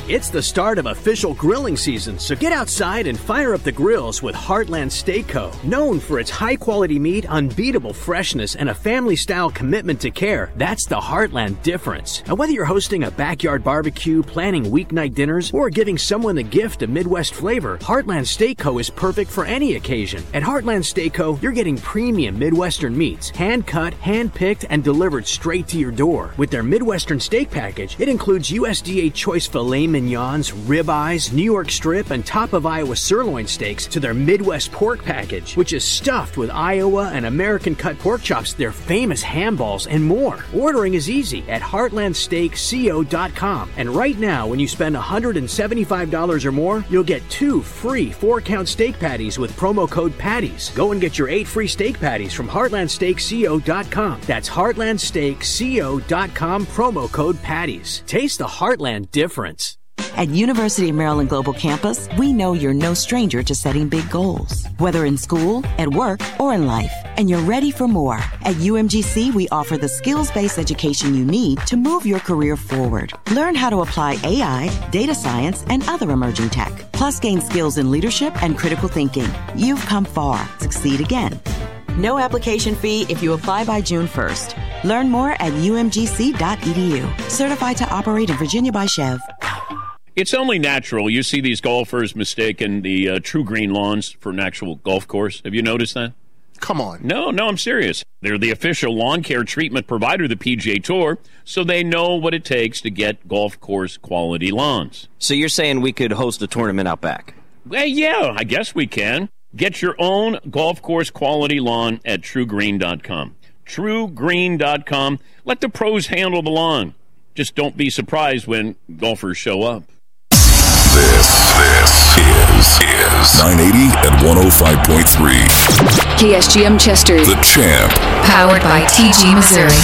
It's the start of official grilling season, so get outside and fire up the grills with Heartland Steak Co. Known for its high-quality meat, unbeatable freshness, and a family-style commitment to care, that's the Heartland difference. And whether you're hosting a backyard barbecue, planning weeknight dinners, or giving someone the gift of Midwest flavor, Heartland Steak Co. is perfect for any occasion. At Heartland Steak Co., you're getting premium Midwestern meats, hand-cut, hand-picked, and delivered straight to your door. With their Midwestern steak package, it includes USDA choice filet mignons, ribeyes, New York strip, and top of Iowa sirloin steaks to their Midwest pork package, which is stuffed with Iowa and American cut pork chops, their famous ham balls, and more. Ordering is easy at heartlandsteakco.com. And right now, when you spend $175 or more, you'll get 2 free 4-count steak patties with promo code PATTIES. Go and get your 8 free steak patties from heartlandsteakco.com. That's heartlandsteakco.com, promo code PATTIES. Taste the Heartland difference. At University of Maryland Global Campus, we know you're no stranger to setting big goals, whether in school, at work, or in life, and you're ready for more. At UMGC, we offer the skills-based education you need to move your career forward. Learn how to apply AI, data science, and other emerging tech, plus gain skills in leadership and critical thinking. You've come far. Succeed again. No application fee if you apply by June 1st. Learn more at umgc.edu. Certified to operate in Virginia by Chev. It's only natural you see these golfers mistaking the True Green lawns for an actual golf course. Have you noticed that? Come on. No, I'm serious. They're the official lawn care treatment provider of the PGA Tour, so they know what it takes to get golf course quality lawns. So you're saying we could host a tournament out back? Well, yeah, I guess we can. Get your own golf course quality lawn at TrueGreen.com. TrueGreen.com. Let the pros handle the lawn. Just don't be surprised when golfers show up. This is 980 and 105.3. KSGM Chester. The Champ. Powered by TG Missouri.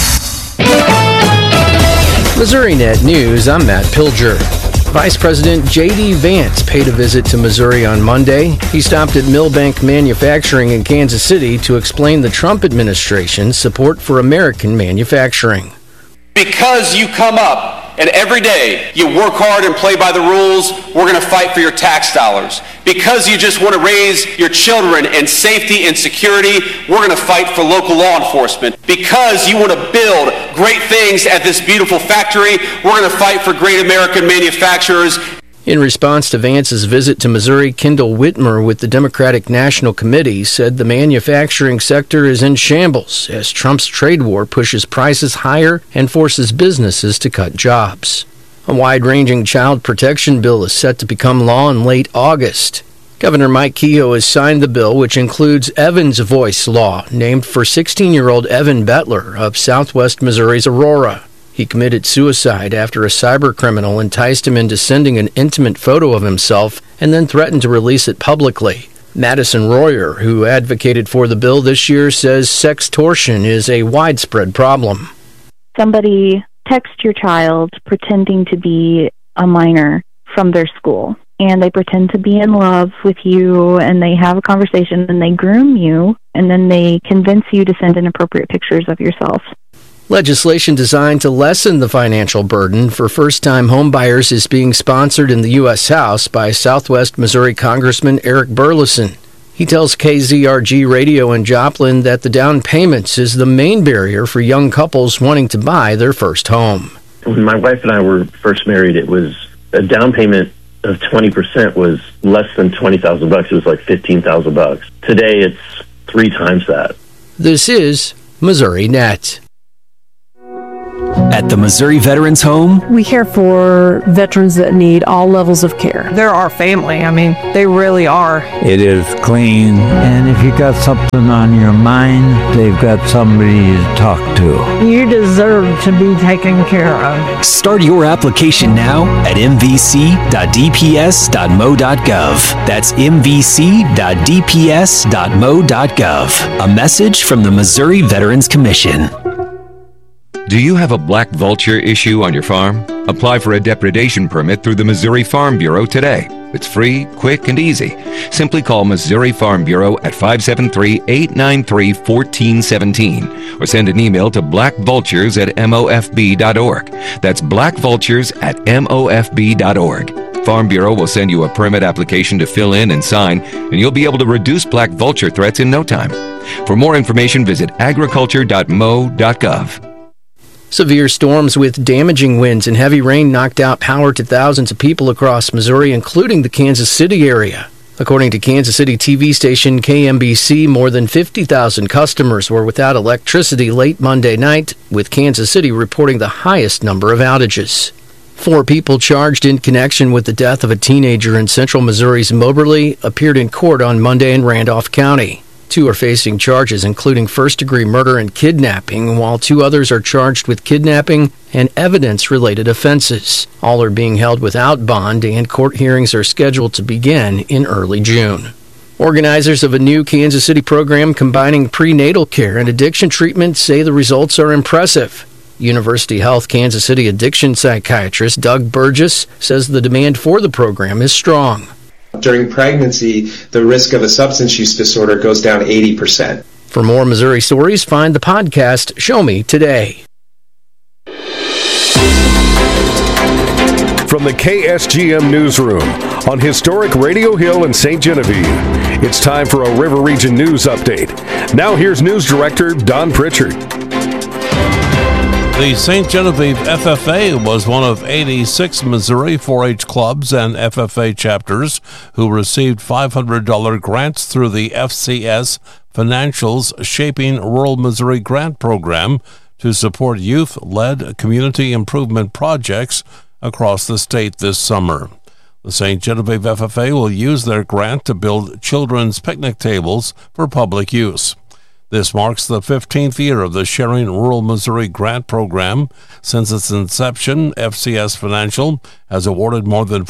MissouriNet News, I'm Matt Pilger. Vice President J.D. Vance paid a visit to Missouri on Monday. He stopped at Millbank Manufacturing in Kansas City to explain the Trump administration's support for American manufacturing. Because you come up and every day you work hard and play by the rules, we're going to fight for your tax dollars. Because you just want to raise your children in safety and security, we're going to fight for local law enforcement. Because you want to build great things at this beautiful factory, we're going to fight for great American manufacturers. In response to Vance's visit to Missouri, Kendall Whitmer with the Democratic National Committee said the manufacturing sector is in shambles as Trump's trade war pushes prices higher and forces businesses to cut jobs. A wide-ranging child protection bill is set to become law in late August. Governor Mike Kehoe has signed the bill, which includes Evan's Voice Law, named for 16-year-old Evan Bettler of southwest Missouri's Aurora. He committed suicide after a cybercriminal enticed him into sending an intimate photo of himself and then threatened to release it publicly. Madison Royer, who advocated for the bill this year, says sextortion is a widespread problem. Somebody texts your child pretending to be a minor from their school, and they pretend to be in love with you, and they have a conversation, and they groom you, and then they convince you to send inappropriate pictures of yourself. Legislation designed to lessen the financial burden for first-time homebuyers is being sponsored in the U.S. House by Southwest Missouri Congressman Eric Burleson. He tells KZRG Radio in Joplin that the down payments is the main barrier for young couples wanting to buy their first home. When my wife and I were first married, it was a down payment of 20% was less than $20,000. It was like $15,000. Today, it's 3 times that. This is MissouriNet. At the Missouri Veterans Home, we care for veterans that need all levels of care. They're our family. I mean, they really are. It is clean, and if you got something on your mind, they've got somebody to talk to. You deserve to be taken care of. Start your application now at mvc.dps.mo.gov. That's mvc.dps.mo.gov. A message from the Missouri Veterans Commission. Do you have a black vulture issue on your farm? Apply for a depredation permit through the Missouri Farm Bureau today. It's free, quick, and easy. Simply call Missouri Farm Bureau at 573-893-1417 or send an email to blackvultures@mofb.org. That's blackvultures@mofb.org. Farm Bureau will send you a permit application to fill in and sign, and you'll be able to reduce black vulture threats in no time. For more information, visit agriculture.mo.gov. Severe storms with damaging winds and heavy rain knocked out power to thousands of people across Missouri, including the Kansas City area. According to Kansas City TV station KMBC, more than 50,000 customers were without electricity late Monday night, with Kansas City reporting the highest number of outages. 4 people charged in connection with the death of a teenager in central Missouri's Moberly appeared in court on Monday in Randolph County. 2 are facing charges including first-degree murder and kidnapping, while 2 others are charged with kidnapping and evidence-related offenses. All are being held without bond, and court hearings are scheduled to begin in early June. Organizers of a new Kansas City program combining prenatal care and addiction treatment say the results are impressive. University Health Kansas City addiction psychiatrist Doug Burgess says the demand for the program is strong. During pregnancy, the risk of a substance use disorder goes down 80%. For more Missouri stories, find the podcast Show Me Today. From the KSGM Newsroom on historic Radio Hill in St. Genevieve, it's time for a River Region News Update. Now here's News Director Don Pritchard. The St. Genevieve FFA was one of 86 Missouri 4-H clubs and FFA chapters who received $500 grants through the FCS Financial's Shaping Rural Missouri Grant Program to support youth-led community improvement projects across the state this summer. The St. Genevieve FFA will use their grant to build children's picnic tables for public use. This marks the 15th year of the Sharing Rural Missouri Grant Program. Since its inception, FCS Financial has awarded more than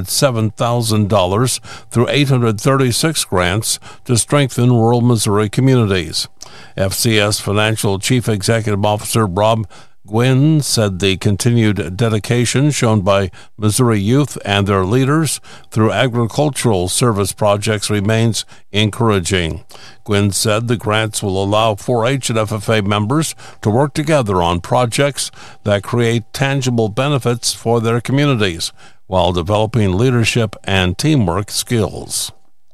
$407,000 through 836 grants to strengthen rural Missouri communities. FCS Financial Chief Executive Officer Rob Gwynn said the continued dedication shown by Missouri youth and their leaders through agricultural service projects remains encouraging. Gwynn said the grants will allow 4-H and FFA members to work together on projects that create tangible benefits for their communities while developing leadership and teamwork skills.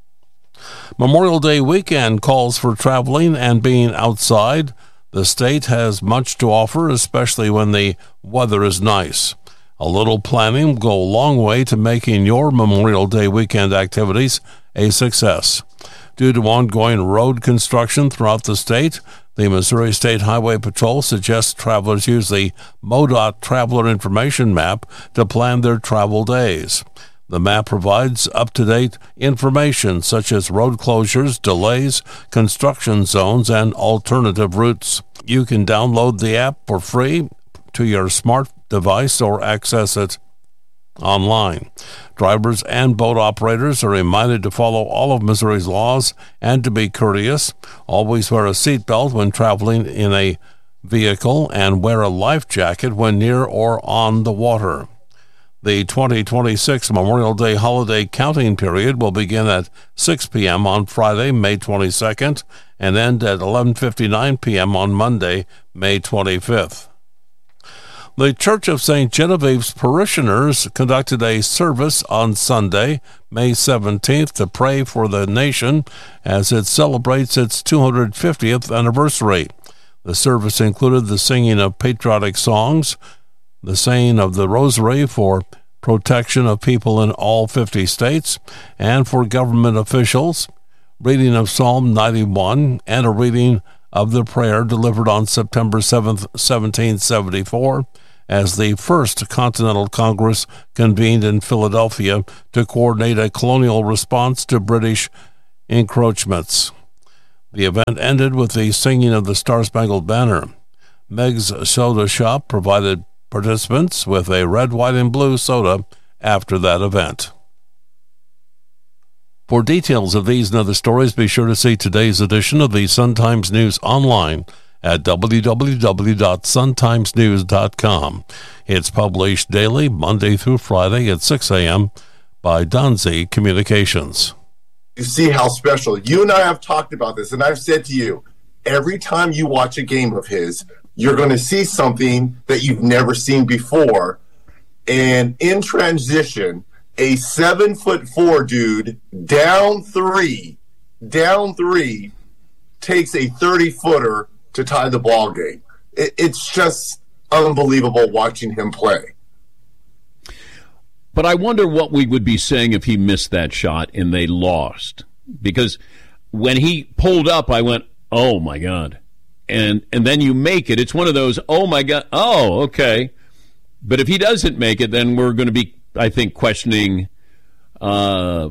Memorial Day weekend calls for traveling and being outside. The state has much to offer, especially when the weather is nice. A little planning will go a long way to making your Memorial Day weekend activities a success. Due to ongoing road construction throughout the state, the Missouri State Highway Patrol suggests travelers use the MoDOT Traveler Information Map to plan their travel days. The map provides up-to-date information such as road closures, delays, construction zones, and alternative routes. You can download the app for free to your smart device or access it online. Drivers and boat operators are reminded to follow all of Missouri's laws and to be courteous. Always wear a seatbelt when traveling in a vehicle and wear a life jacket when near or on the water. The 2026 Memorial Day holiday counting period will begin at 6 p.m. on Friday, May 22nd, and end at 11:59 p.m. on Monday, May 25th. The Church of St. Genevieve's parishioners conducted a service on Sunday, May 17th, to pray for the nation as it celebrates its 250th anniversary. The service included the singing of patriotic songs, the saying of the Rosary for protection of people in all 50 states and for government officials, reading of Psalm 91, and a reading of the prayer delivered on September 7th, 1774, as the First Continental Congress convened in Philadelphia to coordinate a colonial response to British encroachments. The event ended with the singing of the Star-Spangled Banner. Meg's Soda Shop provided participants with a red, white, and blue soda after that event. For details of these and other stories, be sure to see today's edition of the Sun-Times News online at www.suntimesnews.com. It's published daily, Monday through Friday at 6 a.m. by Donzi Communications. You see how special. You and I have talked about this, and I've said to you, every time you watch a game of his, you're going to see something that you've never seen before. And in transition, a 7'4" dude down three, takes a 30-footer to tie the ball game. It's just unbelievable watching him play. But I wonder what we would be saying if he missed that shot and they lost. Because when he pulled up, I went, oh, my God. And then you make it. It's one of those, oh, my God, oh, okay. But if he doesn't make it, then we're going to be, I think, questioning, well,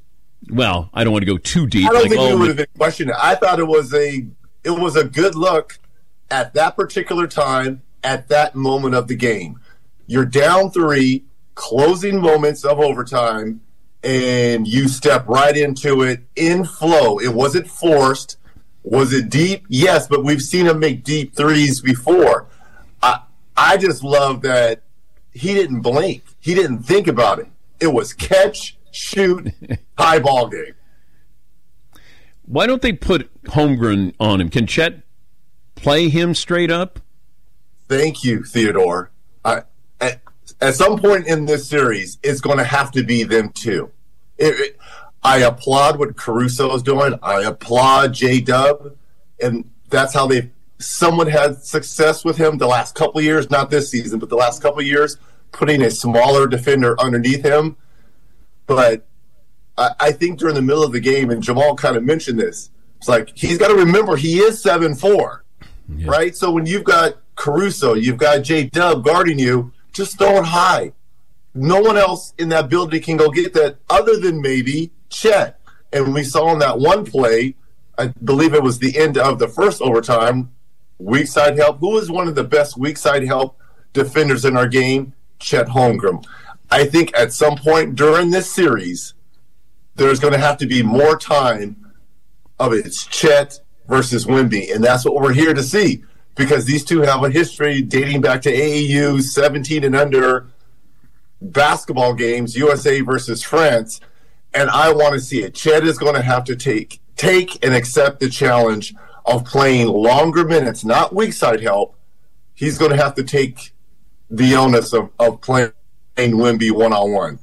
I don't want to go too deep. I don't think we would have been questioning it. I thought it was a good look at that particular time, at that moment of the game. You're down 3, closing moments of overtime, and you step right into it in flow. It wasn't forced. Was it deep? Yes, but we've seen him make deep threes before. I just love that he didn't blink. He didn't think about it. It was catch, shoot, high ball game. Why don't they put Holmgren on him? Can Chet play him straight up? Thank you, Theodore. At some point in this series, it's going to have to be them two. I applaud what Caruso is doing. I applaud J-Dub, and that's how they've somewhat had success with him the last couple of years, not this season, but the last couple of years, putting a smaller defender underneath him. But I think during the middle of the game, and Jamal kind of mentioned this, it's like he's got to remember he is 7'4", right? So when you've got Caruso, you've got J-Dub guarding you, just throw it high. No one else in that building can go get that other than maybe Chet. And we saw in that one play, I believe it was the end of the first overtime, weak side help. Who is one of the best weak side help defenders in our game? Chet Holmgren. I think at some point during this series, there's going to have to be more time of it's Chet versus Wemby, and that's what we're here to see, because these two have a history dating back to AAU 17 and under basketball games, USA versus France, and I want to see it. Chet is going to have to take and accept the challenge of playing longer minutes, not weak side help. He's going to have to take the onus of playing Wemby one-on-one.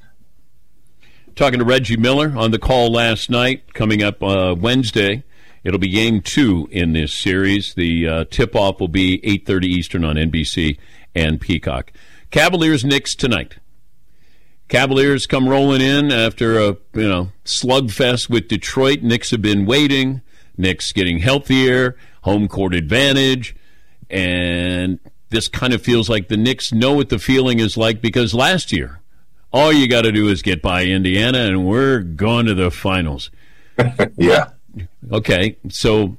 Talking to Reggie Miller on the call last night, coming up Wednesday. It'll be game 2 in this series. The tip-off will be 8:30 Eastern on NBC and Peacock. Cavaliers-Knicks tonight. Cavaliers come rolling in after a slugfest with Detroit. Knicks have been waiting. Knicks getting healthier, home court advantage, and this kind of feels like the Knicks know what the feeling is like, because last year, all you got to do is get by Indiana, and we're going to the finals. Yeah. Okay, so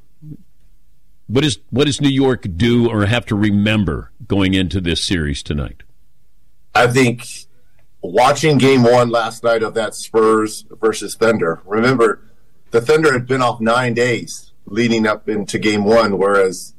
what does New York do or have to remember going into this series tonight? I think watching game 1 last night of that Spurs versus Thunder, remember, the Thunder had been off 9 days leading up into game 1, whereas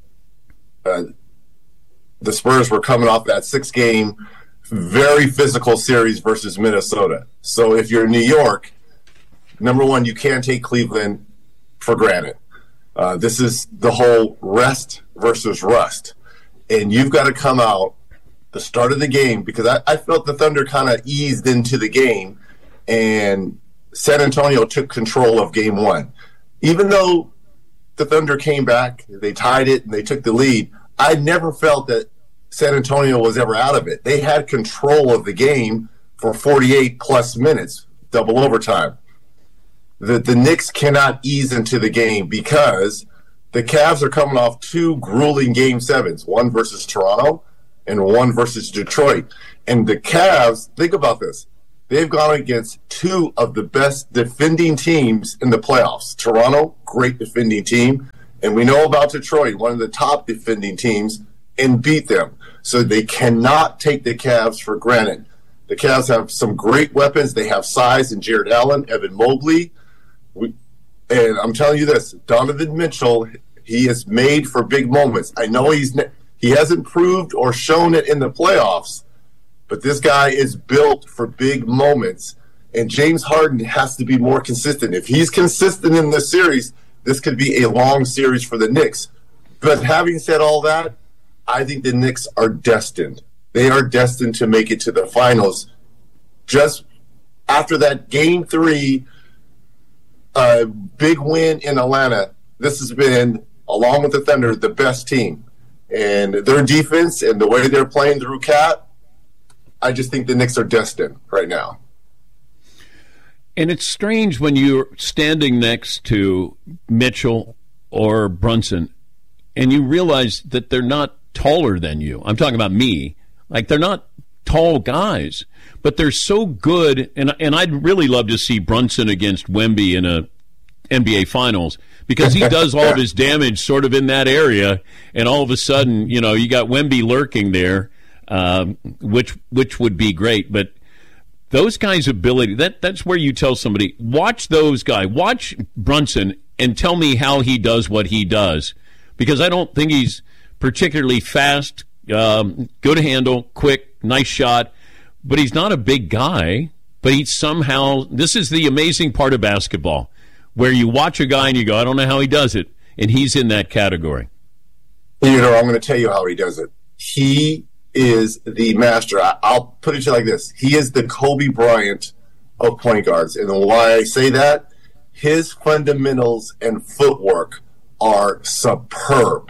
the Spurs were coming off that 6-game, very physical series versus Minnesota. So if you're New York, number one, you can't take Cleveland for granted. This is the whole rest versus rust. And you've got to come out the start of the game, because I felt the Thunder kind of eased into the game, and San Antonio took control of game 1. Even though the Thunder came back, they tied it, and they took the lead, I never felt that San Antonio was ever out of it. They had control of the game for 48-plus minutes, double overtime. The Knicks cannot ease into the game because the Cavs are coming off 2 grueling Game 7s, one versus Toronto and one versus Detroit. And the Cavs, think about this, they've gone against 2 of the best defending teams in the playoffs. Toronto, great defending team, and we know about Detroit, one of the top defending teams, and beat them. So they cannot take the Cavs for granted. The Cavs have some great weapons. They have size in Jared Allen, Evan Mobley. And I'm telling you this, Donovan Mitchell He is made for big moments. I know he hasn't proved or shown it in the playoffs, but this guy is built for big moments. And James Harden has to be more consistent. If he's consistent in this series, this could be a long series for the Knicks. But having said all that, I think the Knicks are destined. They are destined to make it to the finals. Just after that Game 3 big win in Atlanta, this has been, along with the Thunder, the best team. And their defense and the way they're playing through Cat, I just think the Knicks are destined right now. And it's strange when you're standing next to Mitchell or Brunson and you realize that they're not taller than you. I'm talking about me. Like, they're not tall guys, but they're so good. And I'd really love to see Brunson against Wemby in a NBA Finals, because he does all of his damage sort of in that area. And all of a sudden, you know, you got Wemby lurking there, which would be great. But those guys' ability, that's where you tell somebody, watch those guys, watch Brunson and tell me how he does what he does. Because I don't think he's particularly fast, good handle, quick, nice shot, but he's not a big guy. But he's somehow, this is the amazing part of basketball, where you watch a guy and you go, I don't know how he does it, and he's in that category. You know, I'm going to tell you how he does it. He is the master. I'll put it to you like this. He is the Kobe Bryant of point guards. And why I say that, his fundamentals and footwork are superb.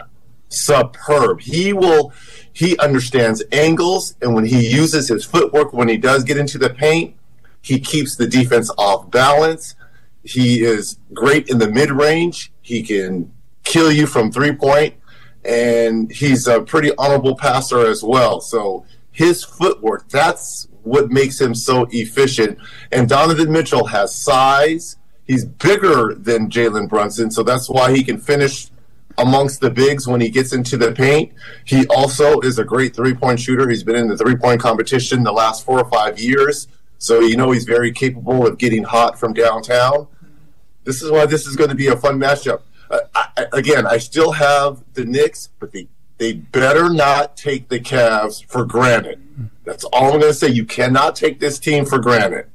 He understands angles, and when he uses his footwork, when he does get into the paint, he keeps the defense off balance. He is great in the mid-range. He can kill you from three-point, and he's a pretty honorable passer as well. So his footwork, that's what makes him so efficient. And Donovan Mitchell has size. He's bigger than Jalen Brunson, so that's why he can finish amongst the bigs when he gets into the paint. He also is a great three-point shooter. He's been in the three-point competition the last 4 or 5 years, so you know he's very capable of getting hot from downtown. This is why this is going to be a fun matchup. I still have the Knicks, but they better not take the Cavs for granted. That's all I'm going to say. You cannot take this team for granted.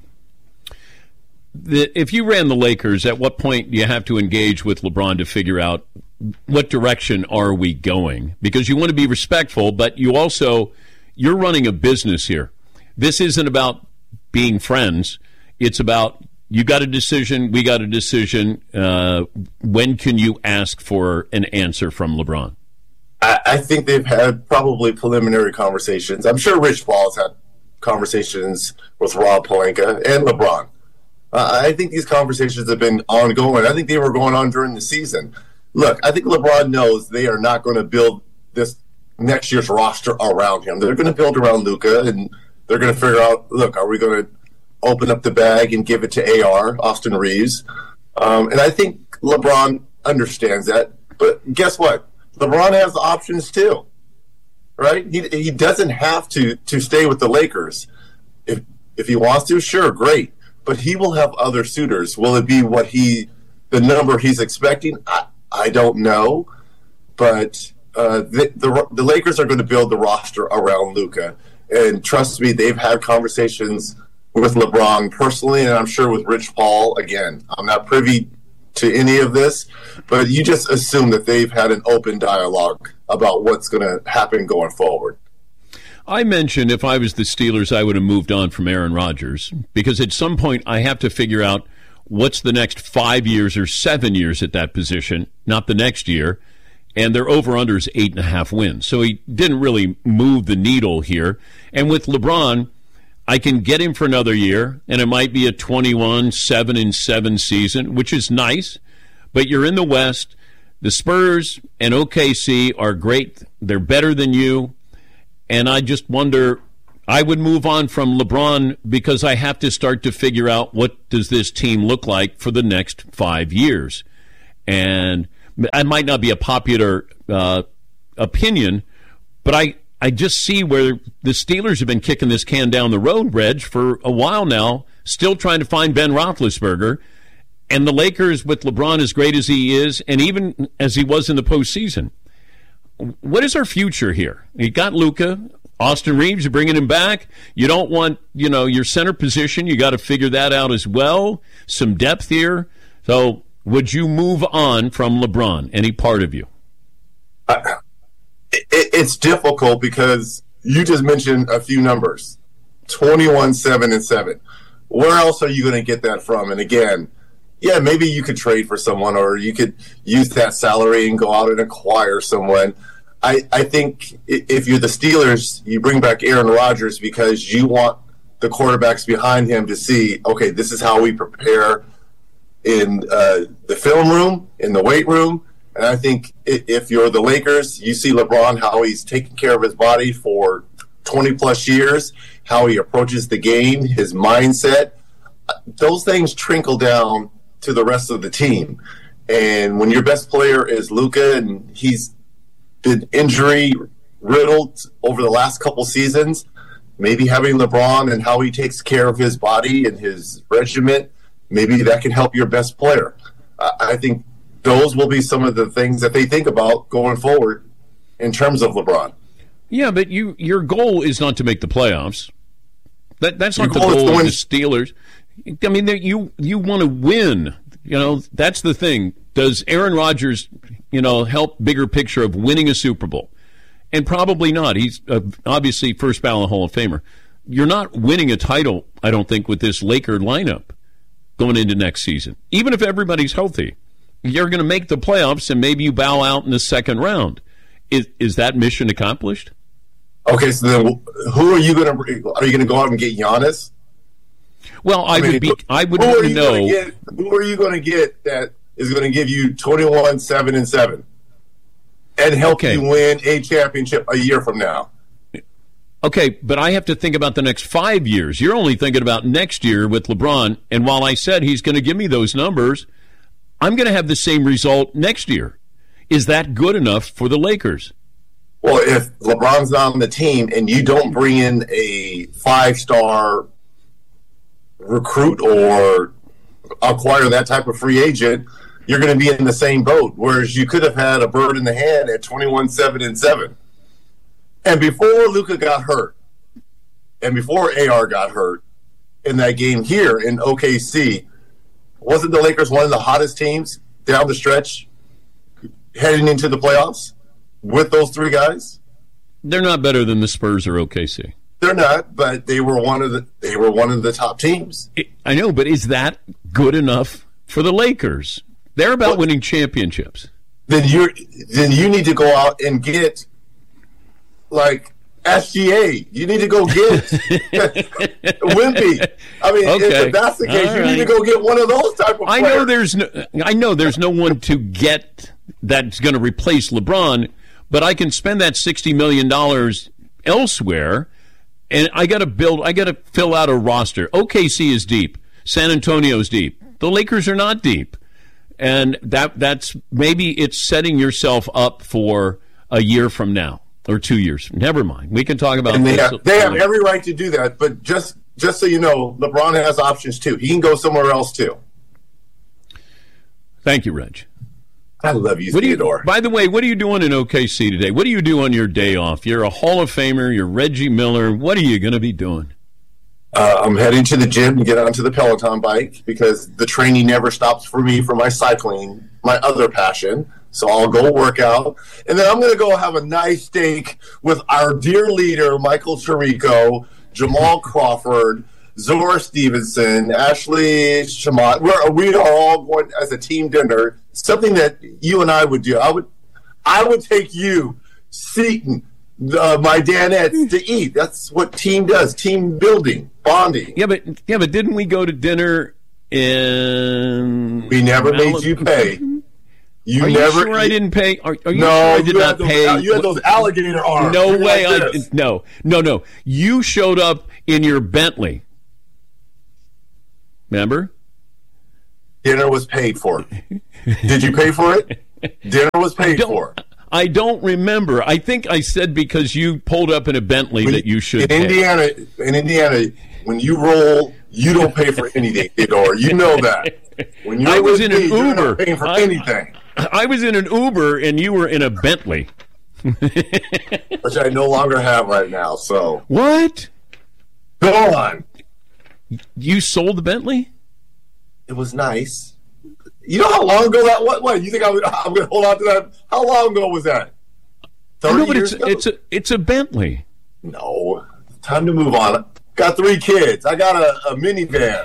If you ran the Lakers, at what point do you have to engage with LeBron to figure out what direction are we going? Because you want to be respectful, but you're running a business here. This isn't about being friends. It's about, you got a decision, we got a decision. When can you ask for an answer from LeBron? I think they've had probably preliminary conversations. I'm sure Rich Paul's had conversations with Rob Pelinka and LeBron. I think these conversations have been ongoing. I think they were going on during the season. Look, I think LeBron knows they are not going to build this next year's roster around him. They're going to build around Luka, and they're going to figure out, look, are we going to open up the bag and give it to AR, Austin Reeves? And I think LeBron understands that. But guess what? LeBron has options too, right? He doesn't have to stay with the Lakers. If he wants to, sure, great. But he will have other suitors. Will it be the number he's expecting? I don't know. But the Lakers are going to build the roster around Luka. And trust me, they've had conversations with LeBron personally, and I'm sure with Rich Paul. Again, I'm not privy to any of this, but you just assume that they've had an open dialogue about what's going to happen going forward. I mentioned if I was the Steelers, I would have moved on from Aaron Rodgers, because at some point I have to figure out what's the next 5 years or 7 years at that position, not the next year. And their over-under is 8.5 wins. So he didn't really move the needle here. And with LeBron, I can get him for another year, and it might be a 21-7-7 season, which is nice. But you're in the West. The Spurs and OKC are great. They're better than you. And I just wonder, I would move on from LeBron because I have to start to figure out what does this team look like for the next 5 years. And I might not be a popular opinion, but I just see where the Steelers have been kicking this can down the road, Reg, for a while now, still trying to find Ben Roethlisberger. And the Lakers, with LeBron as great as he is, and even as he was in the postseason, what is our future here? You got Luka, Austin Reeves, you're bringing him back. You don't want, your center position. You got to figure that out as well. Some depth here. So would you move on from LeBron, any part of you? It's difficult because you just mentioned a few numbers, 21, 7, and 7. Where else are you going to get that from? And again, yeah, maybe you could trade for someone, or you could use that salary and go out and acquire someone. I think if you're the Steelers, you bring back Aaron Rodgers because you want the quarterbacks behind him to see, okay, this is how we prepare in the film room, in the weight room. And I think if you're the Lakers, you see LeBron, how he's taken care of his body for 20-plus years, how he approaches the game, his mindset. Those things trickle down to the rest of the team. And when your best player is Luka, and he's been injury riddled over the last couple seasons, maybe having LeBron and how he takes care of his body and his regiment, maybe that can help your best player. I think those will be some of the things that they think about going forward in terms of LeBron. Yeah, but your goal is not to make the playoffs. That's not the goal of the Steelers. I mean, you want to win. That's the thing. Does Aaron Rodgers, help bigger picture of winning a Super Bowl? And probably not. He's obviously first ballot Hall of Famer. You're not winning a title, I don't think, with this Laker lineup going into next season. Even if everybody's healthy, you're going to make the playoffs, and maybe you bow out in the second round. Is that mission accomplished? Okay, so then who are you going to bring? Are you going to go out and get Giannis? Well, I would want to know. Who are you going to get that is going to give you 21, 7, and 7 and help you win a championship a year from now? Okay, but I have to think about the next 5 years. You're only thinking about next year with LeBron, and while I said he's going to give me those numbers, I'm going to have the same result next year. Is that good enough for the Lakers? Well, if LeBron's not on the team and you don't bring in a 5-star recruit or acquire that type of free agent, you're going to be in the same boat. Whereas you could have had a bird in the hand at 21, 7, and 7. And before Luka got hurt, and before AR got hurt in that game here in OKC, wasn't the Lakers one of the hottest teams down the stretch heading into the playoffs with those three guys? They're not better than the Spurs or OKC. They're not, but they were one of the top teams. I know, but is that good enough for the Lakers? They're about winning championships. Then you need to go out and get like SGA. You need to go get Wimpy. I mean, if that's the case, you need to go get one of those type of players. I know there's no one to get that's going to replace LeBron, but I can spend that $60 million elsewhere, and I got to fill out a roster. OKC is deep. San Antonio's deep. The Lakers are not deep. And that's maybe it's setting yourself up for a year from now or 2 years. Never mind. We can talk about they have every right to do that, but just so you know, LeBron has options too. He can go somewhere else too. Thank you, Reg. I love you, Theodore. By the way, what are you doing in OKC today? What do you do on your day off? You're a Hall of Famer. You're Reggie Miller. What are you going to be doing? I'm heading to the gym to get onto the Peloton bike because the training never stops for me for my cycling, my other passion. So I'll go work out. And then I'm going to go have a nice steak with our dear leader, Michael Chirico, Jamal Crawford, Zora Stevenson, Ashley Shamat. We are all going as a team dinner, something that you and I would do. I would take you, Seton, my Danettes to eat. That's what team does, team building, bonding. Yeah, but didn't we go to dinner in... We never made you pay. You sure I didn't pay? Are you no, sure I did not pay? You had those alligator arms. No way. No. You showed up in your Bentley. Remember? Dinner was paid for. Did you pay for it? Dinner was paid for. I don't remember. I think I said because you pulled up in a Bentley that you should in Indiana, when you roll You don't pay for anything, Theodore. You know that. When I was in an Uber. You're not paying for anything. I was in an Uber, and you were in a Bentley. Which I no longer have right now, so. What? Go on. You sold the Bentley? It was nice. You know how long ago that was? What? You think I'm going to hold on to that? How long ago was that? 30 years ago? It's a Bentley. No. Time to move on. Got 3 kids. I got a minivan.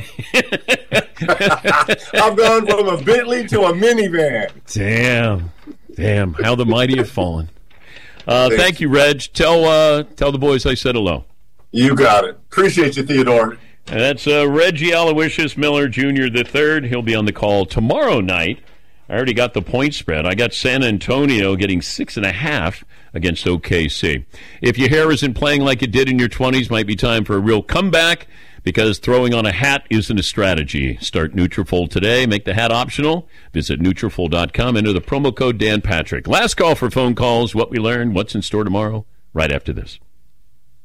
I've gone from a Bentley to a minivan. Damn. How the mighty have fallen. Thank you, Reg. Tell the boys I said hello. You got it. Appreciate you, Theodore. And that's Reggie Aloysius Miller Jr. III. He'll be on the call tomorrow night. I already got the point spread. I got San Antonio getting 6.5 against OKC. If your hair isn't playing like it did in your 20s, might be time for a real comeback, because throwing on a hat isn't a strategy. Start Nutrafol today. Make the hat optional. Visit Nutrafol.com. Enter the promo code Dan Patrick. Last call for phone calls. What we learned, what's in store tomorrow, right after this.